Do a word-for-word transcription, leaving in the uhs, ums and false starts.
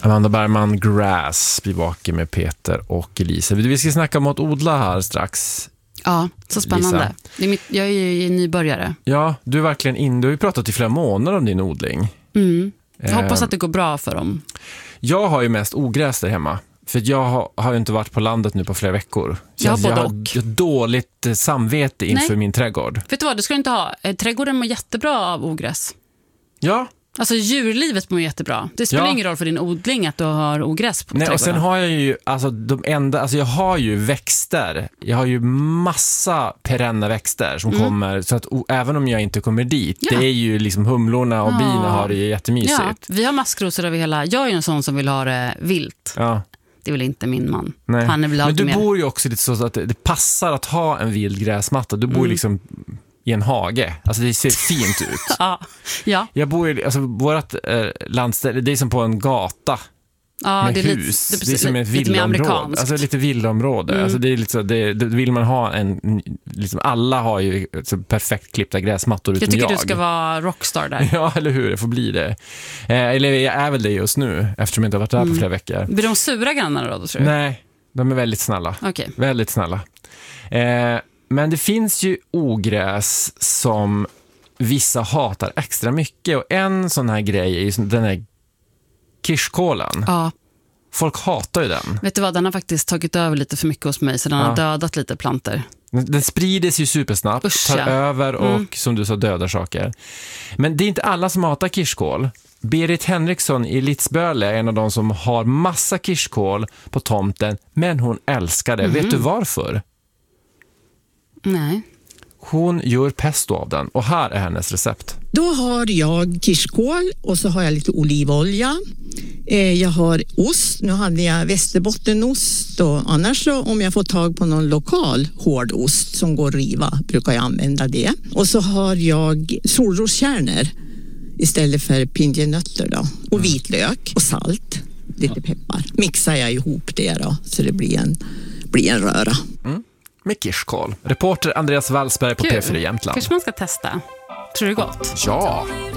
Amanda Bergman, Grass, bivake med Peter och Elisa. Vi ska snacka om att odla här strax. Ja, så spännande. Det är mitt, jag är ju nybörjare. Ja, du är verkligen in. Du har ju pratat i flera månader om din odling. Mm. Jag eh, hoppas att det går bra för dem. Jag har ju mest ogräs där hemma. För jag har, har ju inte varit på landet nu på flera veckor. Så jag, jag, jag har har dåligt samvete inför Nej. min trädgård. Vet du vad, du ska inte ha. Trädgården mår jättebra av ogräs. Ja. Alltså djurlivet mår jättebra. Det spelar Ja. ingen roll för din odling att du har ogräs på Nej, trädgården. och sen har jag ju alltså de enda alltså jag har ju växter. Jag har ju massa perenna växter som mm. kommer så att o, även om jag inte kommer dit. Ja. Det är ju liksom humlorna och ja. bina har det jättemysigt. Ja, vi har maskrosor över hela. Jag är ju en sån som vill ha det vilt. Ja. Det är väl inte min man. Nej. Han är väl Men du mer. bor ju också lite så att det, det passar att ha en vild gräsmatta. Du bor mm. liksom i en hage. Alltså det ser fint ut. ja. ja. Jag bor ju, alltså vårt eh, landställe, det är som på en gata ja, med det är hus. Lite, det är som ett villaområde. Alltså lite villaområde. Mm. Alltså det är lite så, det, det vill man ha en, liksom alla har ju så perfekt klippta gräsmattor utom jag. Jag tycker jag. du ska vara rockstar där. Ja, eller hur? Det får bli det. Eh, eller jag är väl det just nu, eftersom jag inte har varit där mm. på flera veckor. Blir de sura grannar då, tror du? Nej, de är väldigt snälla. Okay. Väldigt snälla. Eh, Men det finns ju ogräs som vissa hatar extra mycket. Och en sån här grej är ju den här kirskålen. Ja. Folk hatar ju den. Vet du vad, den har faktiskt tagit över lite för mycket hos mig. Så den ja. har dödat lite planter. Den, den sprider sig ju supersnabbt. Usch, tar ja. över och mm. som du sa dödar saker. Men det är inte alla som hatar kirskål. Berit Henriksson i Litzböle är en av de som har massa kirskål på tomten. Men hon älskar det. Mm. Vet du varför? Nej. Hon gör pesto av den och här är hennes recept. Då har jag kirskål och så har jag lite olivolja. Jag har ost, nu hade jag västerbottenost och annars så, om jag får tag på någon lokal hårdost som går att riva brukar jag använda det. Och så har jag solroskärnor istället för pinjenötter då. Och vitlök och salt, lite peppar. Mixar jag ihop det då så det blir en, blir en röra. Mm. Med kirskål. Reporter Andreas Wallsberg på Kul. P fyra Jämtland. Kanske man ska testa. Tror du det är gott? Ja.